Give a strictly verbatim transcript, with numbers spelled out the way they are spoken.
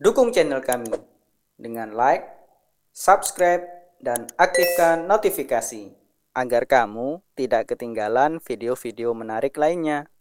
Dukung channel kami dengan like, subscribe, dan aktifkan notifikasi agar kamu tidak ketinggalan video-video menarik lainnya.